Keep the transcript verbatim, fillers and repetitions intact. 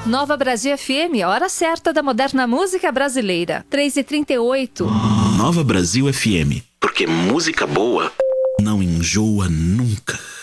Nova Brasil F M, hora certa da moderna música brasileira. três e trinta e oito. Nova Brasil F M, porque música boa não enjoa nunca.